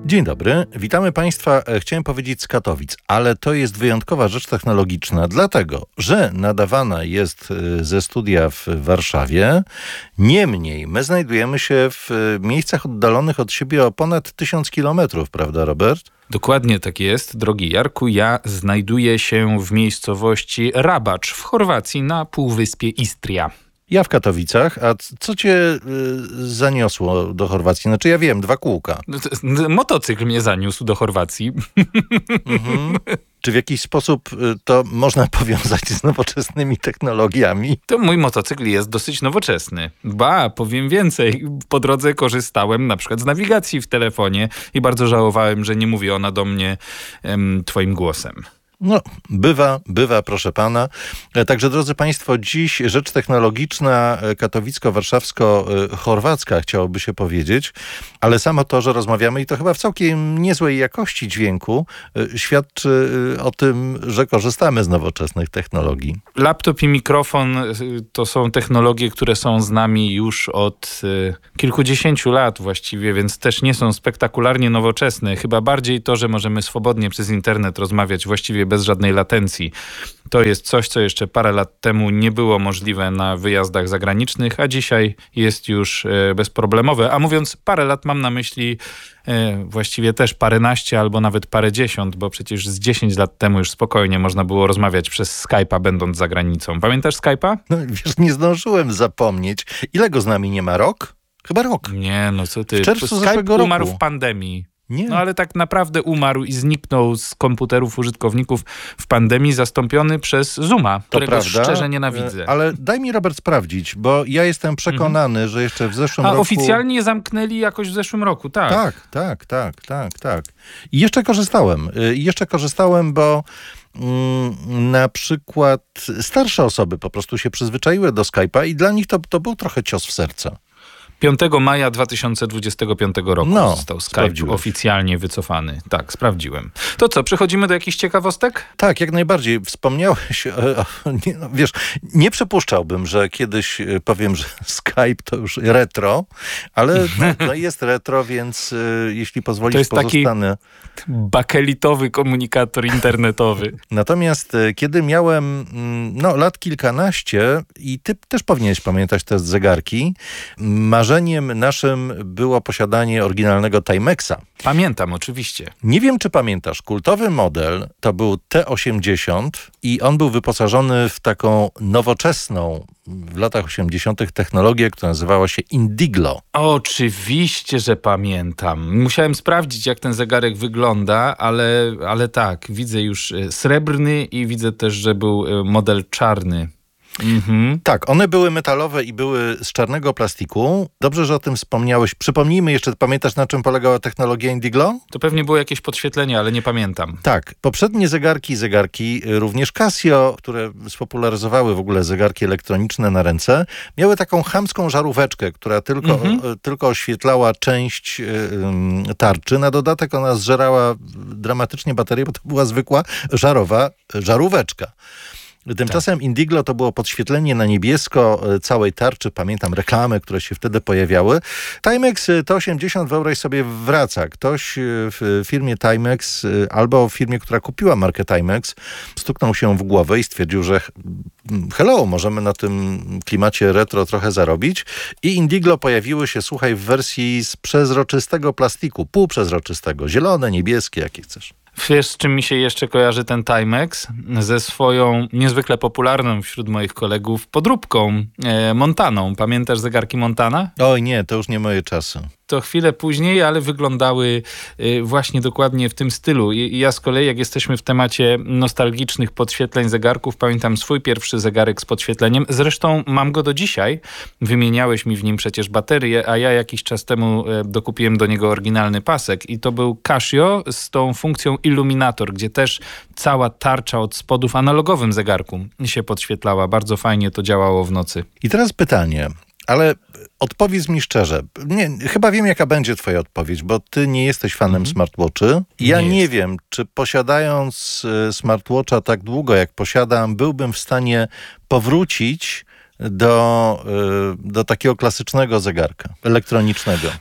Dzień dobry, witamy Państwa, chciałem powiedzieć z Katowic, ale to jest wyjątkowa rzecz technologiczna, dlatego, że nadawana jest ze studia w Warszawie. Niemniej, my znajdujemy się w miejscach oddalonych od siebie o ponad 1000 kilometrów, prawda, Robert? Dokładnie tak jest, drogi Jarku. Ja znajduję się w miejscowości Rabacz w Chorwacji na półwyspie Istria. Ja w Katowicach, a co cię zaniosło do Chorwacji? Znaczy ja wiem, 2 kółka. Motocykl mnie zaniósł do Chorwacji. Mhm. Czy w jakiś sposób to można powiązać z nowoczesnymi technologiami? To mój motocykl jest dosyć nowoczesny. Powiem więcej. Po drodze korzystałem na przykład z nawigacji w telefonie i bardzo żałowałem, że nie mówi ona do mnie twoim głosem. No, bywa, proszę pana. Także, drodzy państwo, dziś rzecz technologiczna katowicko-warszawsko-chorwacka, chciałoby się powiedzieć, ale samo to, że rozmawiamy i to chyba w całkiem niezłej jakości dźwięku, świadczy o tym, że korzystamy z nowoczesnych technologii. Laptop i mikrofon to są technologie, które są z nami już od kilkudziesięciu lat właściwie, więc też nie są spektakularnie nowoczesne. Chyba bardziej to, że możemy swobodnie przez internet rozmawiać właściwie bez żadnej latencji. To jest coś, co jeszcze parę lat temu nie było możliwe na wyjazdach zagranicznych, a dzisiaj jest już bezproblemowe. A mówiąc parę lat, mam na myśli właściwie też paręnaście albo nawet parędziesiąt, bo przecież z 10 lat temu już spokojnie można było rozmawiać przez Skype'a, będąc za granicą. Pamiętasz Skype'a? No wiesz, nie zdążyłem zapomnieć. Ile go z nami nie ma? Rok? Chyba rok. Nie, no co ty. W czerwcu Skype zeszłego roku. umarł w pandemii. Nie. No ale tak naprawdę umarł i zniknął z komputerów użytkowników w pandemii, zastąpiony przez Zooma, którego szczerze nienawidzę. Ale daj mi, Robert, sprawdzić, bo ja jestem przekonany, że jeszcze w zeszłym roku... Oficjalnie zamknęli jakoś w zeszłym roku, tak. Tak. I jeszcze korzystałem, bo na przykład starsze osoby po prostu się przyzwyczaiły do Skype'a i dla nich to był trochę cios w serce. 5 maja 2025 roku został Skype oficjalnie wycofany. Tak, sprawdziłem. To co, przechodzimy do jakichś ciekawostek? Tak, jak najbardziej. Wspomniałeś, wiesz, nie przypuszczałbym, że kiedyś powiem, że Skype to już retro, ale no jest retro, więc jeśli pozwolisz, to jest pozostanę. Taki bakelitowy komunikator internetowy. Natomiast kiedy miałem lat kilkanaście i ty też powinieneś pamiętać te zegarki, marzeniem naszym było posiadanie oryginalnego Timexa. Pamiętam, oczywiście. Nie wiem, czy pamiętasz, kultowy model to był T80 i on był wyposażony w taką nowoczesną w latach 80. technologię, która nazywała się Indiglo. Oczywiście, że pamiętam. Musiałem sprawdzić, jak ten zegarek wygląda, ale tak, widzę już srebrny i widzę też, że był model czarny. Mhm. Tak, one były metalowe i były z czarnego plastiku. Dobrze, że o tym wspomniałeś. Przypomnijmy jeszcze, pamiętasz, na czym polegała technologia Indiglo? To pewnie było jakieś podświetlenie, ale nie pamiętam. Tak, poprzednie zegarki, również Casio, które spopularyzowały w ogóle zegarki elektroniczne na ręce, miały taką chamską żaróweczkę, która tylko oświetlała część tarczy. Na dodatek ona zżerała dramatycznie baterię, bo to była zwykła żaróweczka. Tymczasem Indiglo to było podświetlenie na niebiesko całej tarczy. Pamiętam reklamy, które się wtedy pojawiały. Timex T80 wyobraź sobie wraca. Ktoś w firmie Timex albo w firmie, która kupiła markę Timex, stuknął się w głowę i stwierdził, że możemy na tym klimacie retro trochę zarobić. I Indiglo pojawiły się, słuchaj, w wersji z przezroczystego plastiku, półprzezroczystego, zielone, niebieskie, jakie chcesz. Wiesz, z czym mi się jeszcze kojarzy ten Timex? Ze swoją niezwykle popularną wśród moich kolegów podróbką Montaną. Pamiętasz zegarki Montana? Oj nie, to już nie moje czasy. To chwilę później, ale wyglądały właśnie dokładnie w tym stylu. Ja z kolei, jak jesteśmy w temacie nostalgicznych podświetleń zegarków, pamiętam swój pierwszy zegarek z podświetleniem. Zresztą mam go do dzisiaj. Wymieniałeś mi w nim przecież baterię, a ja jakiś czas temu dokupiłem do niego oryginalny pasek. I to był Casio z tą funkcją Illuminator, gdzie też cała tarcza od spodu w analogowym zegarku się podświetlała. Bardzo fajnie to działało w nocy. I teraz pytanie. Ale odpowiedz mi szczerze, chyba wiem, jaka będzie twoja odpowiedź, bo ty nie jesteś fanem smartwatchy. Ja nie wiem, czy posiadając smartwatcha tak długo, jak posiadam, byłbym w stanie powrócić do takiego klasycznego zegarka elektronicznego.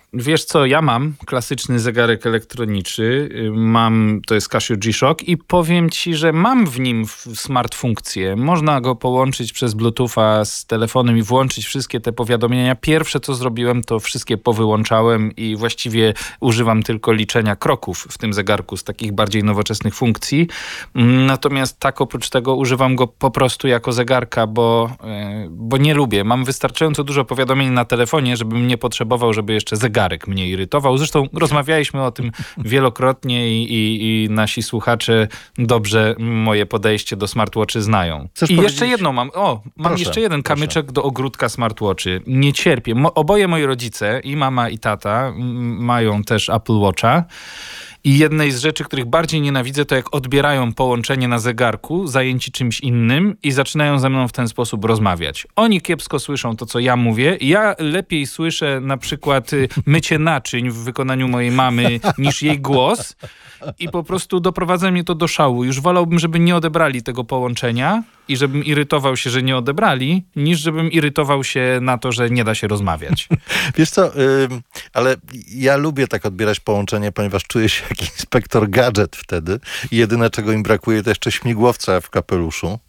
Wiesz co, ja mam klasyczny zegarek elektroniczny, to jest Casio G-Shock i powiem ci, że mam w nim smart funkcję. Można go połączyć przez Bluetootha z telefonem i włączyć wszystkie te powiadomienia. Pierwsze co zrobiłem, to wszystkie powyłączałem i właściwie używam tylko liczenia kroków w tym zegarku z takich bardziej nowoczesnych funkcji. Natomiast tak oprócz tego używam go po prostu jako zegarka, bo nie lubię. Mam wystarczająco dużo powiadomień na telefonie, żebym nie potrzebował, żeby jeszcze zegarek mnie irytował. Zresztą rozmawialiśmy o tym wielokrotnie i nasi słuchacze dobrze moje podejście do smartwatchy znają. Chcesz I powiedzieć... jeszcze jedno mam. Mam jeszcze jeden kamyczek do ogródka smartwatchy. Nie cierpię. Oboje moi rodzice, i mama i tata, mają też Apple Watcha. I jednej z rzeczy, których bardziej nienawidzę, to jak odbierają połączenie na zegarku, zajęci czymś innym i zaczynają ze mną w ten sposób rozmawiać. Oni kiepsko słyszą to, co ja mówię. Ja lepiej słyszę na przykład mycie naczyń w wykonaniu mojej mamy niż jej głos i po prostu doprowadza mnie to do szału. Już wolałbym, żeby nie odebrali tego połączenia i żebym irytował się, że nie odebrali, niż żebym irytował się na to, że nie da się rozmawiać. Wiesz co, ale ja lubię tak odbierać połączenie, ponieważ czuję się jak inspektor gadżet wtedy. I jedyne, czego im brakuje, to jeszcze śmigłowca w kapeluszu.